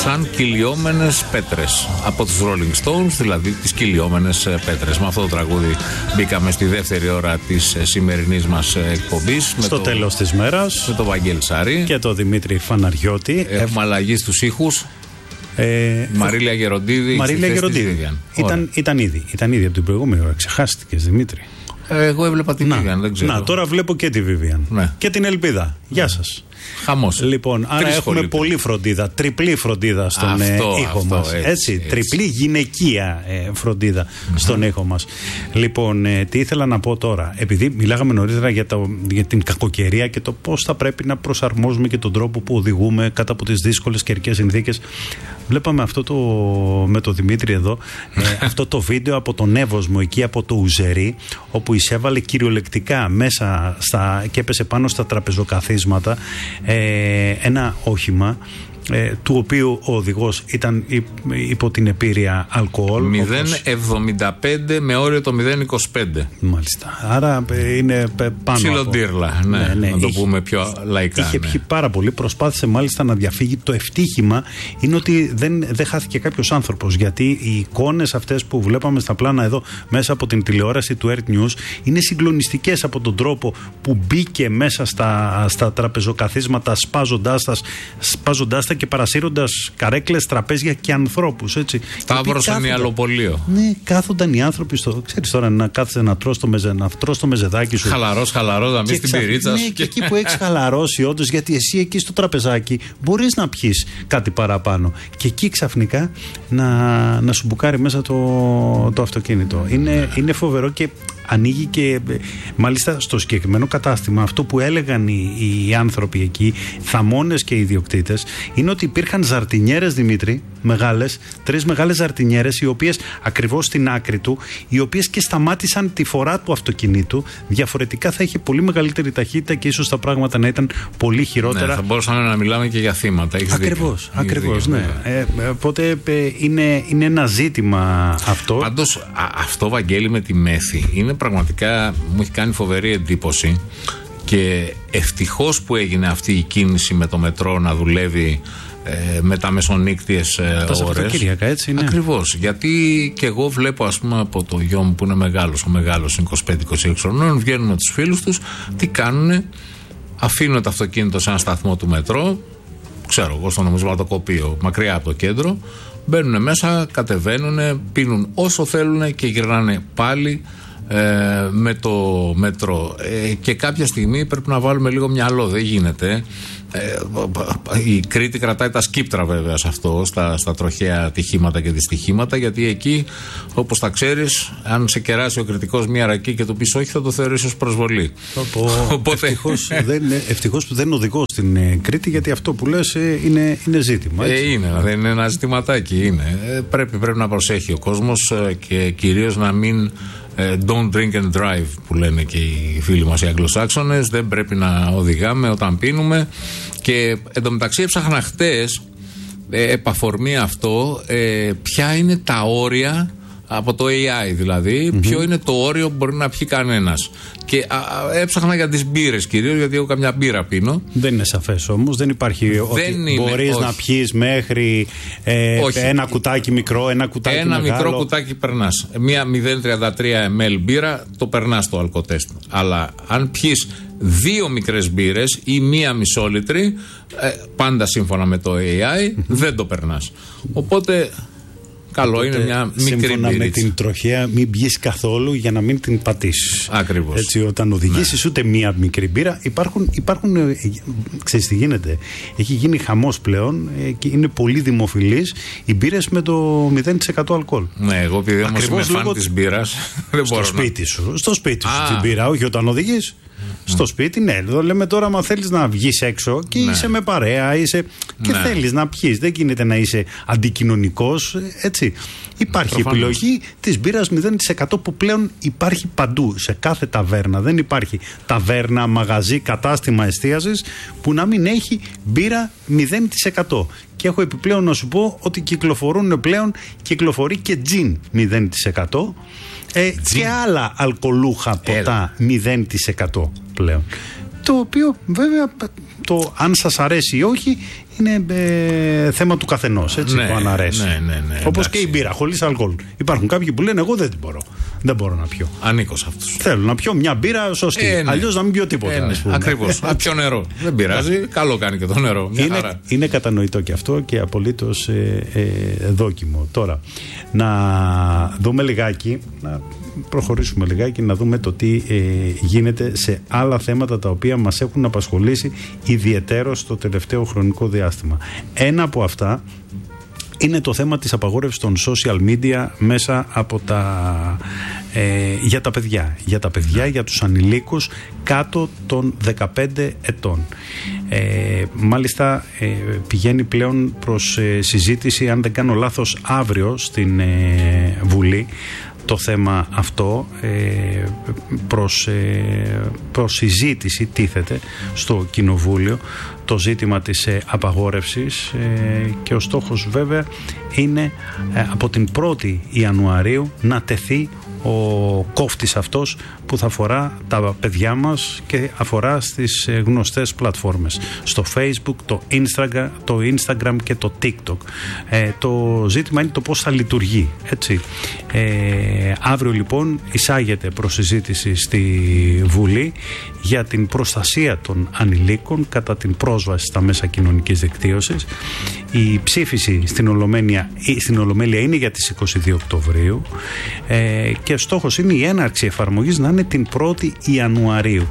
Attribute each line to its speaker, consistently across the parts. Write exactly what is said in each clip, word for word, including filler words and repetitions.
Speaker 1: σαν κυλιόμενες πέτρες. Από τους Rolling Stones, δηλαδή τις κυλιόμενες πέτρες. Με αυτό το τραγούδι μπήκαμε στη δεύτερη ώρα της σημερινής μας εκπομπής.
Speaker 2: Στο τέλος της μέρας.
Speaker 1: Με τον Βαγγέλη Σάρη.
Speaker 2: Και τον Δημήτρη Φαναριώτη.
Speaker 1: Έχουμε αλλαγή στους ήχους. Ε, Μαρίλια Γεροντίδη.
Speaker 2: Μαρίλια Γεροντίδη. Ήταν, ήταν, ήδη, ήταν ήδη από την προηγούμενη ώρα. Ξεχάστηκες, Δημήτρη.
Speaker 1: Εγώ έβλεπα τη Βίβιαν, δεν ξέρω.
Speaker 2: Να, τώρα βλέπω και τη Βίβιαν.
Speaker 1: Ναι.
Speaker 2: Και την Ελπίδα. Γεια σας.
Speaker 1: Χαμός.
Speaker 2: Λοιπόν, άρα Τρεις έχουμε πολύ πολλή φροντίδα. Τριπλή φροντίδα στον αυτό, ε, ήχο μας. Έτσι, έτσι, έτσι. Τριπλή γυναικεία ε, φροντίδα mm-hmm. στον ήχο μας. Λοιπόν, ε, τι ήθελα να πω τώρα. Επειδή μιλάγαμε νωρίτερα για, το, για την κακοκαιρία και το πώς θα πρέπει να προσαρμόζουμε και τον τρόπο που οδηγούμε κάτω από τις δύσκολες καιρικές συνθήκες. Βλέπαμε αυτό το, με τον Δημήτρη εδώ, ε, αυτό το βίντεο από τον Εύωσμο εκεί από το Ουζερί, όπου εισέβαλε κυριολεκτικά μέσα στα, και έπεσε πάνω στα τραπεζοκαθίσματα ε, ένα όχημα ε, του οποίου ο οδηγός ήταν υ, υπό την επίρρεια αλκοόλ.
Speaker 1: μηδέν κόμμα εβδομήντα πέντε με όριο το μηδέν κόμμα είκοσι πέντε.
Speaker 2: Μάλιστα. Άρα ε, είναι πάνω.
Speaker 1: Ψιλοντήρλα, ναι, ναι, ναι, να το είχε, πούμε πιο λαϊκά.
Speaker 2: Είχε
Speaker 1: ναι.
Speaker 2: πιει πάρα πολύ, προσπάθησε μάλιστα να διαφύγει. Το ευτύχημα είναι ότι δεν, δεν χάθηκε κάποιος άνθρωπος, γιατί οι εικόνες αυτές που βλέπαμε στα πλάνα εδώ μέσα από την τηλεόραση του Earth News είναι συγκλονιστικές από τον τρόπο που μπήκε μέσα στα, στα τραπεζοκαθίσματα σπάζοντάς τα, σπάζοντάς τα και παρασύροντας καρέκλες, τραπέζια και ανθρώπους.
Speaker 1: Σταύρωσαν οι αλοπολείο.
Speaker 2: Ναι, κάθονταν οι άνθρωποι στο. Ξέρεις τώρα να κάθεσαι να τρως το, μεζε, να τρως το μεζεδάκι σου.
Speaker 1: Χαλαρός, χαλαρός, να μπεις στην πυρίτσα
Speaker 2: ναι,
Speaker 1: σου.
Speaker 2: Και εκεί που έχεις χαλαρώσει, όντως, γιατί εσύ εκεί στο τραπεζάκι μπορείς να πιεις κάτι παραπάνω. Και εκεί ξαφνικά να, να σου μπουκάρει μέσα το, το αυτοκίνητο. Είναι, είναι φοβερό και ανοίγει και μάλιστα στο συγκεκριμένο κατάστημα αυτό που έλεγαν οι, οι άνθρωποι εκεί, θαμώνες και ιδιοκτήτες, είναι ότι υπήρχαν ζαρτινιέρες, Δημήτρη, μεγάλες, τρεις μεγάλες ζαρτινιέρες, οι οποίες ακριβώς στην άκρη του, οι οποίες και σταμάτησαν τη φορά του αυτοκινήτου. Διαφορετικά θα είχε πολύ μεγαλύτερη ταχύτητα και ίσως τα πράγματα να ήταν πολύ χειρότερα.
Speaker 1: Ναι, θα μπορούσαμε να μιλάμε και για θύματα.
Speaker 2: Ακριβώς, ακριβώς, ναι. Ε, οπότε ε, είναι, είναι ένα ζήτημα αυτό.
Speaker 1: Πάντως α, αυτό, Βαγγέλη, με τη μέθη είναι πραγματικά, μου έχει κάνει φοβερή εντύπωση και ευτυχώς που έγινε αυτή η κίνηση με το μετρό να δουλεύει ε, με τα μεσονύκτιες ε,
Speaker 2: τα
Speaker 1: ώρες.
Speaker 2: Έτσι, ναι.
Speaker 1: Ακριβώς, γιατί και εγώ βλέπω, ας πούμε, από το γιο μου που είναι μεγάλος, ο μεγάλος είναι είκοσι πέντε είκοσι έξι χρονών, βγαίνουν με τους φίλους τους, τι κάνουνε, αφήνουν το αυτοκίνητο σε ένα σταθμό του μετρό, ξέρω εγώ, στο νομισματοκοπείο, μακριά από το κέντρο, μπαίνουν μέσα, κατεβαίνουν, πίνουν όσο θέλουν και γυρνάνε πάλι Ε, με το μέτρο ε, και κάποια στιγμή πρέπει να βάλουμε λίγο μυαλό, δεν γίνεται. ε, η Κρήτη κρατάει τα σκύπτρα βέβαια σε αυτό, στα, στα τροχαία ατυχήματα και δυστυχήματα, γιατί εκεί, όπως τα ξέρεις, αν σε κεράσει ο κριτικός μία ρακή και του πεις όχι, θα το θεωρήσεις ως προσβολή.
Speaker 2: Οπότε... ευτυχώς, δεν, ευτυχώς που δεν οδηγώ στην ε, Κρήτη, γιατί αυτό που λες ε, είναι, είναι ζήτημα.
Speaker 1: Ε, είναι, δεν είναι ένα ζητηματάκι, είναι. Ε, πρέπει, πρέπει να προσέχει ο κόσμος ε, και κυρίως να μην don't drink and drive, που λένε και οι φίλοι μας οι Αγγλοσάξονες. Δεν πρέπει να οδηγάμε όταν πίνουμε. Και εντωμεταξύ έψαχνα χτες ε, επαφορμή αυτό ε, ποια είναι τα όρια από το έι άι, δηλαδή mm-hmm. ποιο είναι το όριο που μπορεί να πιει κανένας. Και α, α, έψαχνα για τις μπύρες κυρίως, γιατί εγώ καμιά μπύρα πίνω.
Speaker 2: Δεν είναι σαφές όμως, δεν υπάρχει δεν ότι είναι, μπορείς όχι. να πιεις μέχρι ε, ένα κουτάκι μικρό, ένα κουτάκι
Speaker 1: ένα
Speaker 2: μεγάλο.
Speaker 1: Ένα μικρό κουτάκι περνάς. Μία μηδέν κόμμα τριάντα τρία μιλιλίτρα μπύρα το περνάς το αλκοτέστ. Αλλά αν πιεις δύο μικρές μπύρες ή μία μισόλιτρη, ε, πάντα σύμφωνα με το έι άι, mm-hmm. δεν το περνάς. Οπότε... καλό είναι μια μικρή
Speaker 2: σύμφωνα
Speaker 1: μπύρα.
Speaker 2: Με την τροχέα, μην πιεις καθόλου για να μην την πατήσεις.
Speaker 1: Ακριβώς.
Speaker 2: Έτσι, όταν οδηγήσεις ναι. ούτε μία μικρή μπύρα, υπάρχουν. υπάρχουν ε, ξέρεις τι γίνεται. Έχει γίνει χαμός πλέον ε, και είναι πολύ δημοφιλής οι μπύρες με το μηδέν τοις εκατό αλκοόλ.
Speaker 1: Ναι, εγώ επειδή όμως είμαι φαν της μπύρας, δεν
Speaker 2: στο
Speaker 1: μπορώ
Speaker 2: σπίτι
Speaker 1: να...
Speaker 2: σου. Στο σπίτι σου την μπύρα, όχι όταν οδηγείς. Στο σπίτι, ναι. Εδώ λέμε τώρα, μα θέλεις να βγεις έξω και ναι. είσαι με παρέα, είσαι και ναι. θέλεις να πιεις. Δεν γίνεται να είσαι αντικοινωνικός, έτσι. Υπάρχει Προφανώς. επιλογή της μπύρας μηδέν τοις εκατό που πλέον υπάρχει παντού, σε κάθε ταβέρνα. Δεν υπάρχει ταβέρνα, μαγαζί, κατάστημα εστίασης που να μην έχει μπύρα μηδέν τοις εκατό. Και έχω επιπλέον να σου πω ότι κυκλοφορούν πλέον, κυκλοφορεί και τζιν μηδέν τοις εκατό. Ε, και άλλα αλκοολούχα ποτά μηδέν τοις εκατό πλέον. το οποίο βέβαια το αν σας αρέσει ή όχι είναι ε, θέμα του καθενός, έτσι,
Speaker 1: ναι,
Speaker 2: το αν αρέσει.
Speaker 1: Ναι, ναι, ναι,
Speaker 2: όπως και η μπύρα χωρίς αλκοόλ. Υπάρχουν κάποιοι που λένε εγώ δεν την μπορώ. Δεν μπορώ να πιω.
Speaker 1: Ανήκω σε αυτούς.
Speaker 2: Θέλω να πιω μια μπύρα σωστή. Ε, ναι. Αλλιώς να μην πιω τίποτα. Ε, ναι.
Speaker 1: Ακριβώς. Να πιω νερό. Δεν πειράζει. Καλό κάνει και το νερό. Μια
Speaker 2: είναι,
Speaker 1: χαρά.
Speaker 2: Είναι κατανοητό και αυτό και απολύτως ε, ε, δόκιμο. Τώρα, να δούμε λιγάκι, να προχωρήσουμε λιγάκι, να δούμε το τι ε, γίνεται σε άλλα θέματα τα οποία μας έχουν απασχολήσει ιδιαιτέρως στο τελευταίο χρονικό διάστημα. Ένα από αυτά είναι το θέμα της απαγόρευσης των social media μέσα από τα, ε, για τα παιδιά. Για τα παιδιά, για τους ανηλίκους κάτω των δεκαπέντε ετών. Ε, μάλιστα ε, πηγαίνει πλέον προς ε, συζήτηση, αν δεν κάνω λάθος, αύριο στην ε, Βουλή το θέμα αυτό, ε, προς, ε, προς συζήτηση τίθεται στο Κοινοβούλιο το ζήτημα της ε, απαγόρευσης ε, και ο στόχος βέβαια είναι ε, από την πρώτη Ιανουαρίου να τεθεί ο κόφτης αυτός που θα αφορά τα παιδιά μας και αφορά στις γνωστές πλατφόρμες, στο Facebook, το Instagram, το Instagram και το TikTok. Ε, το ζήτημα είναι το πώς θα λειτουργεί, έτσι. Ε, αύριο λοιπόν εισάγεται προς συζήτηση στη Βουλή για την προστασία των ανηλίκων κατά την πρόσβαση στα μέσα κοινωνικής δικτύωσης. Η ψήφιση στην Ολομέλεια, στην Ολομέλεια είναι για τις είκοσι δύο Οκτωβρίου ε, και στόχος είναι η έναρξη εφαρμογής να είναι την πρώτη Ιανουαρίου.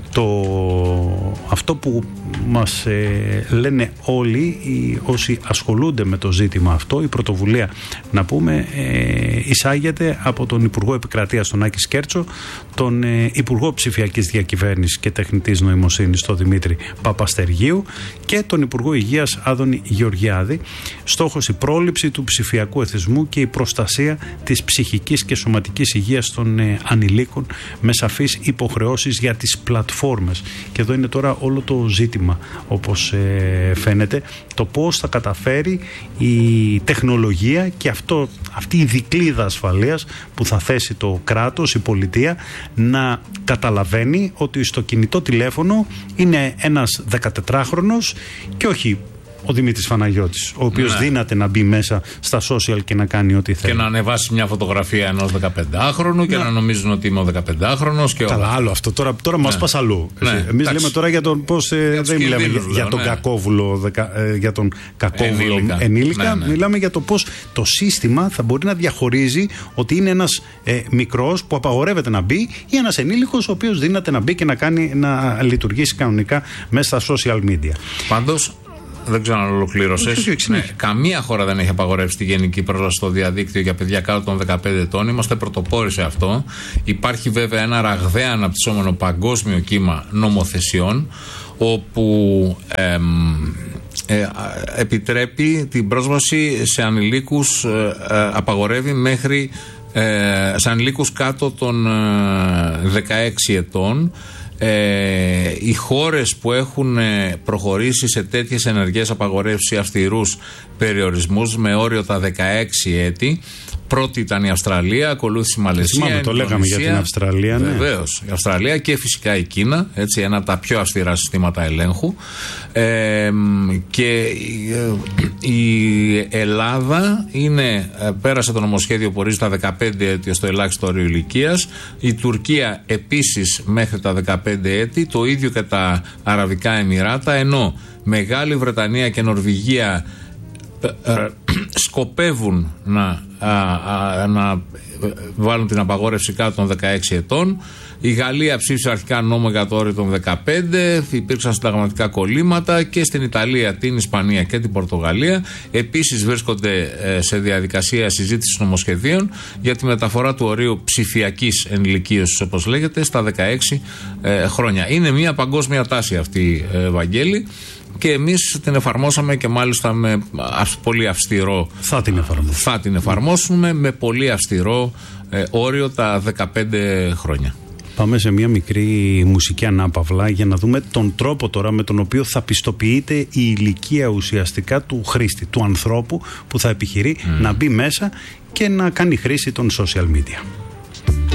Speaker 2: Το, αυτό που μας ε, λένε όλοι οι, όσοι ασχολούνται με το ζήτημα αυτό, η πρωτοβουλία να πούμε ε, εισάγεται από τον Υπουργό Επικρατείας τον Άκη Σκέρτσο, τον ε, Υπουργό Ψηφιακής Διακυβέρνησης και Τεχνητής Νοημοσύνης τον Δημήτρη Παπαστεργίου και τον Υπουργό Υγείας Άδωνη Γεωργιάδη. Στόχος η πρόληψη του ψηφιακού εθισμού και η προστασία της ψυχικής και σωματικής υγείας των ε, ανηλίκων με σαφείς υποχρεώσεις για τις πλατφόρμες. Και εδώ είναι τώρα όλο το ζήτημα, όπως ε, φαίνεται, το πώς θα καταφέρει η τεχνολογία και αυτό, αυτή η δικλείδα ασφαλείας που θα θέσει το κράτος, η πολιτεία, να καταλαβαίνει ότι στο κινητό τηλέφωνο είναι ένας δεκατετράχρονος και όχι ο Δημήτρης Φαναγιώτης, ο οποίος ναι. δύναται να μπει μέσα στα social και να κάνει ό,τι θέλει.
Speaker 1: Και να ανεβάσει μια φωτογραφία ενός δεκαπεντάχρονου και ναι. να νομίζουν ότι είμαι ο δεκαπεντάχρονος. Και
Speaker 2: καλά, άλλο αυτό. Τώρα, τώρα ναι. μας πας αλλού. Ναι. Εμείς λέμε τώρα για τον πώς. Ε, δεν μιλάμε για, λέω, για τον ναι. κακόβουλο, δεκα, ε, για τον κακόβουλο ενήλικα. ενήλικα. Ναι, ναι. Μιλάμε για το πώς το σύστημα θα μπορεί να διαχωρίζει ότι είναι ένας ε, μικρός που απαγορεύεται να μπει ή ένας ενήλικος ο οποίος δύναται να μπει και να, κάνει, να λειτουργήσει κανονικά μέσα στα social media.
Speaker 1: Πάντως. Δεν ξέρω αν ολοκλήρωσες. Ναι, καμία χώρα δεν έχει απαγορεύσει τη γενική πρόσβαση στο διαδίκτυο για παιδιά κάτω των δεκαπέντε ετών. Είμαστε πρωτοπόροι σε αυτό. Υπάρχει βέβαια ένα ραγδαία αναπτυσσόμενο παγκόσμιο κύμα νομοθεσιών όπου εμ, ε, επιτρέπει την πρόσβαση σε ανηλίκους, ε, ε, απαγορεύει μέχρι ε, σε ανηλίκους κάτω των ε, δεκαέξι ετών. Ε, οι χώρες που έχουν προχωρήσει σε τέτοιες ενεργές απαγορεύσεις ή αυστηρούς περιορισμούς με όριο τα δεκαέξι έτη, πρώτη ήταν η Αυστραλία, ακολούθησε η Μαλαισία.
Speaker 2: Θυμάμαι, το λέγαμε για την Αυστραλία. Ναι.
Speaker 1: Βεβαίως, η Αυστραλία και φυσικά η Κίνα, έτσι, ένα από τα πιο αυστηρά συστήματα ελέγχου. Ε, και η Ελλάδα είναι, πέρασε το νομοσχέδιο που ορίζει τα δεκαπέντε έτη στο ελάχιστο όριο ηλικίας. Η Τουρκία επίσης μέχρι τα δεκαπέντε έτη, το ίδιο και τα Αραβικά Εμιράτα, ενώ Μεγάλη Βρετανία και Νορβηγία σκοπεύουν να, α, α, να βάλουν την απαγόρευση κάτω των δεκαέξι ετών. Η Γαλλία ψήφισε αρχικά νόμο για το όριο των δεκαπέντε, υπήρξαν συνταγματικά κολλήματα και στην Ιταλία, την Ισπανία και την Πορτογαλία. Επίσης βρίσκονται σε διαδικασία συζήτησης νομοσχεδίων για τη μεταφορά του ορίου ψηφιακής ενηλικίωσης, όπως λέγεται, στα δεκαέξι ε, χρόνια. Είναι μια παγκόσμια τάση αυτή, ε, Βαγγέλη. Και εμείς την εφαρμόσαμε και μάλιστα με πολύ αυστηρό.
Speaker 2: Θα την εφαρμόσουμε.
Speaker 1: Θα την εφαρμόσουμε με πολύ αυστηρό ε, όριο τα δεκαπέντε χρόνια.
Speaker 2: Πάμε σε μια μικρή μουσική ανάπαυλα για να δούμε τον τρόπο τώρα με τον οποίο θα πιστοποιείται η ηλικία ουσιαστικά του χρήστη, του ανθρώπου που θα επιχειρεί mm. να μπει μέσα και να κάνει χρήση των social media.